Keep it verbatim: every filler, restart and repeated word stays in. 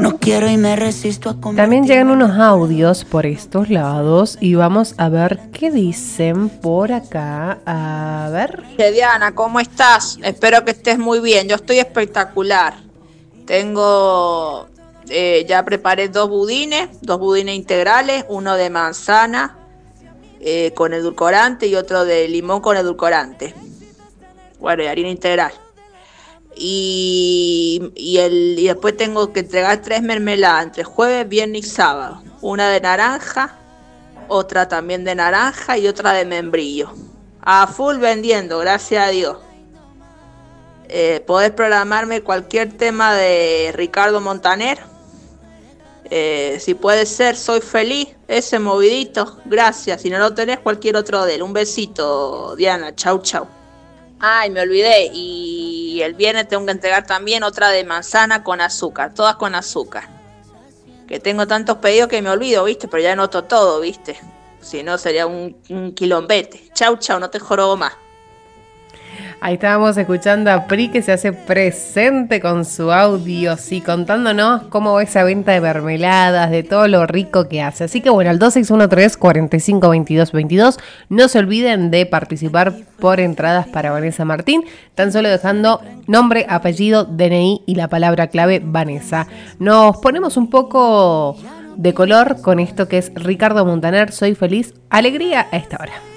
No quiero y me resisto a comer. También llegan unos audios por estos lados y vamos a ver qué dicen por acá. A ver. Diana, ¿cómo estás? Espero que estés muy bien. Yo estoy espectacular. Tengo, eh, ya preparé dos budines, dos budines integrales, uno de manzana eh, con edulcorante y otro de limón con edulcorante. Bueno, y harina integral. Y, y, el, y después tengo que entregar tres mermeladas entre jueves, viernes y sábado. Una de naranja, otra también de naranja y otra de membrillo. A full vendiendo, gracias a Dios. Eh, podés programarme cualquier tema de Ricardo Montaner. Eh, si puede ser, soy feliz. Ese movidito, gracias. Si no lo tenés, cualquier otro de él. Un besito, Diana. Chau, chau. Ay, me olvidé. Y el viernes tengo que entregar también otra de manzana con azúcar. Todas con azúcar. Que tengo tantos pedidos que me olvido, ¿viste? Pero ya anoto todo, ¿viste? Si no, sería un, un quilombete. Chau, chau, no te jorobo más. Ahí estábamos escuchando a Pri que se hace presente con su audio, sí, contándonos cómo va esa venta de mermeladas, de todo lo rico que hace. Así que bueno, al dos seis uno tres, cuatro cinco, veintidós veintidós, no se olviden de participar por entradas para Vanessa Martín, tan solo dejando nombre, apellido, D N I y la palabra clave Vanessa. Nos ponemos un poco de color con esto que es Ricardo Montaner, Soy Feliz, alegría a esta hora.